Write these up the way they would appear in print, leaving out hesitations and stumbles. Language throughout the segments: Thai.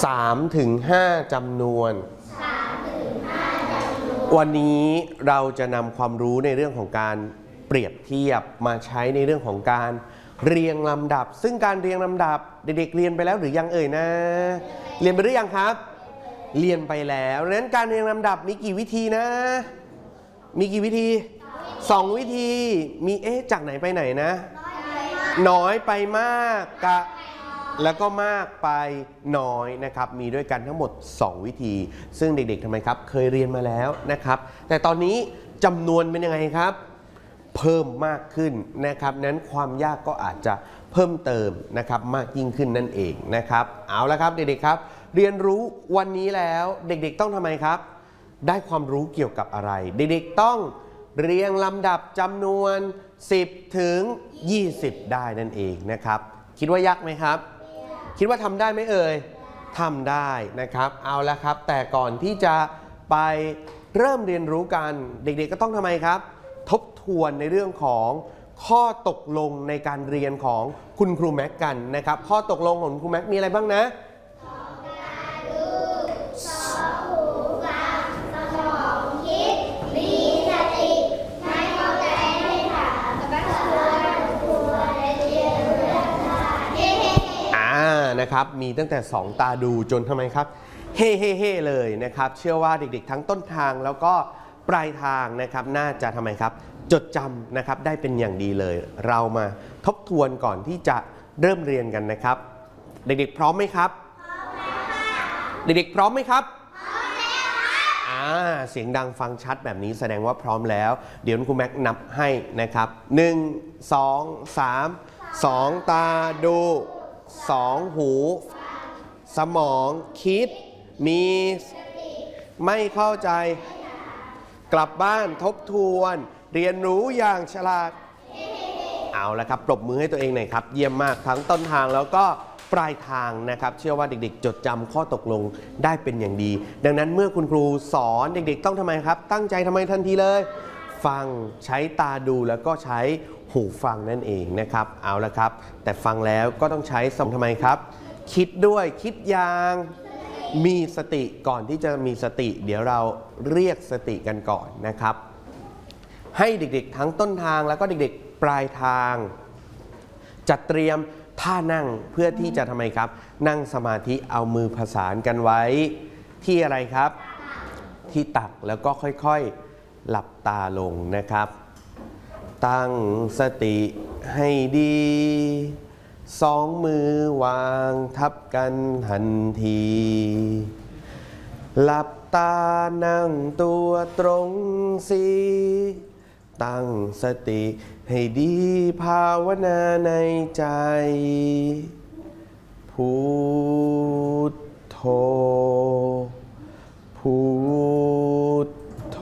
3 ถึง 5จำนวนวันนี้เราจะนำความรู้ในเรื่องของการเปรียบเทียบมาใช้ในเรื่องของการเรียงลำดับซึ่งการเรียงลำดับเด็กๆเรียนไปแล้วหรือยังเอ่ยนะเรียนไปหรือยังครับเรียนไปแล้วดังนั้นการเรียงลำดับมีกี่วิธีนะมีกี่วิธี2วิธีมีจากไหนไปไหนนะน้อยไปมากกะแล้วก็มากไปน้อยนะครับมีด้วยกันทั้งหมด2วิธีซึ่งเด็กๆทำไมครับเคยเรียนมาแล้วนะครับแต่ตอนนี้จำนวนเป็นยังไงครับเพิ่มมากขึ้นนะครับนั้นความยากก็อาจจะเพิ่มเติมนะครับมากยิ่งขึ้นนั่นเองนะครับเอาละครับเด็กๆครับเรียนรู้วันนี้แล้วเด็กๆต้องทำไมครับได้ความรู้เกี่ยวกับอะไรเด็กๆต้องเรียงลำดับจำนวน10 ถึง 20ได้นั่นเองนะครับคิดว่ายากไหมครับคิดว่าทำได้ไหมเอ่ยทำได้นะครับเอาละครับแต่ก่อนที่จะไปเริ่มเรียนรู้กันเด็กๆก็ต้องทำไมครับทบทวนในเรื่องของข้อตกลงในการเรียนของคุณครูแม็กกันนะครับข้อตกลงของครูแม็กมีอะไรบ้างนะนะครับมีตั้งแต่2ตาดูจนทำไมครับเฮ่เฮ่เฮ่เลยนะครับเชื่อว่าเด็กๆทั้งต้นทางแล้วก็ปลายทางนะครับน่าจะทำไมครับจดจำนะครับได้เป็นอย่างดีเลยเรามาทบทวนก่อนที่จะเริ่มเรียนกันนะครับเด็กๆพร้อมไหมครับเด็กๆพร้อมไหมครับเสียงดังฟังชัดแบบนี้แสดงว่าพร้อมแล้วเดี๋ยวครูแม็กนับให้นะครับ1 2 3 2ตาดู2หูสมองคิดมีไม่เข้าใจกลับบ้านทบทวนเรียนรู้อย่างฉลาดเอาละครับปรบมือให้ตัวเองหน่อยครับเยี่ยมมากทั้งต้นทางแล้วก็ปลายทางนะครับเชื่อว่าเด็กๆจดจำข้อตกลงได้เป็นอย่างดีดังนั้นเมื่อคุณครูสอนเด็กๆต้องทำไมครับตั้งใจทำไมทันทีเลยฟังใช้ตาดูแล้วก็ใช้หูฟังนั่นเองนะครับเอาละครับแต่ฟังแล้วก็ต้องใช้สมองทำไมครับคิดด้วยคิดอย่างมีสติก่อนที่จะมีสติเดี๋ยวเราเรียกสติกันก่อนนะครับให้เด็กๆทั้งต้นทางแล้วก็เด็กๆปลายทางจัดเตรียมท่านั่งเพื่อที่จะทำไมครับนั่งสมาธิเอามือผสานกันไว้ที่อะไรครับที่ตักแล้วก็ค่อยๆหลับตาลงนะครับตั้งสติให้ดี2 มือวางทับกันทันทีหลับตานั่งตัวตรงสิตั้งสติให้ดีภาวนาในใจพุทโธพุทโธ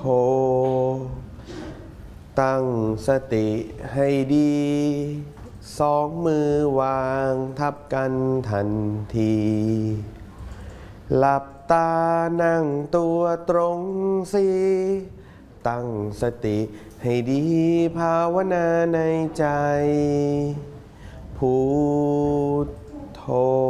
ตั้งสติให้ดี2 มือวางทับกันทันทีหลับตานั่งตัวตรงสิตั้งสติให้ดีภาวนาในใจพุทโธ